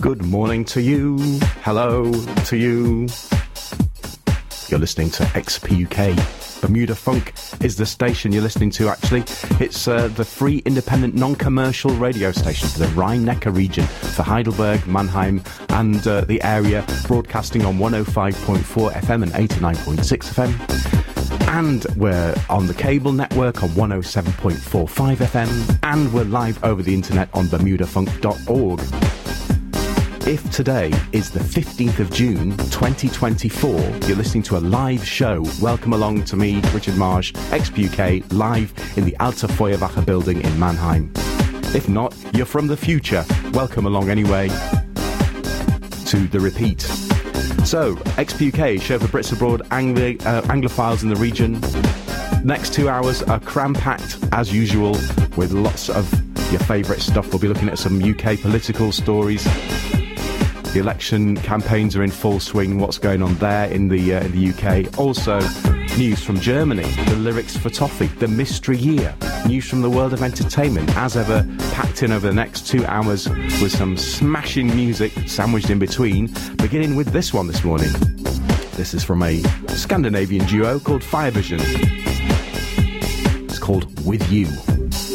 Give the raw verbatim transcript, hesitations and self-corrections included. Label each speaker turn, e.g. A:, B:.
A: Good morning to you. Hello to you. You're listening to X P U K. Bermuda Funk is the station you're listening to, actually. It's uh, the free, independent, non-commercial radio station for the Rhine-Neckar region, for Heidelberg, Mannheim and uh, the area, broadcasting on one oh five point four F M and eighty-nine point six F M. And we're on the cable network on one oh seven point four five F M, and we're live over the internet on bermuda funk dot org. If today is the fifteenth of June twenty twenty-four, you're listening to a live show. Welcome along to me, Richard Marsh, X P U K, live in the Alte Feuerwache building in Mannheim. If not, you're from the future. Welcome along anyway to the repeat. So, X P U K, show for Brits abroad, Angli- uh, Anglophiles in the region. Next two hours are cram-packed, as usual, with lots of your favourite stuff. We'll be looking at some U K political stories. The election campaigns are in full swing. What's going on there in the uh, in the U K? Also, news from Germany, the lyrics for Toffee, the mystery year, news from the world of entertainment, as ever, packed in over the next two hours with some smashing music sandwiched in between, beginning with this one this morning. This is from a Scandinavian duo called Firevision. It's called With You.